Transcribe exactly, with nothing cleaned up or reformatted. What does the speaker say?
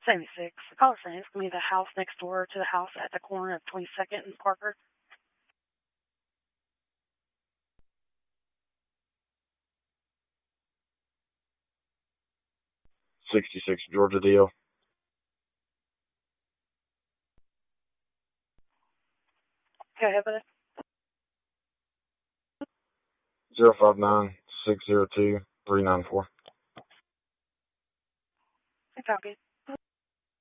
seventy-six. The caller saying it's going to be the house next door to the house at the corner of twenty-second and Parker. sixty-six Georgia Deal. Go ahead with it. zero five nine, six zero two, three nine four. Copy.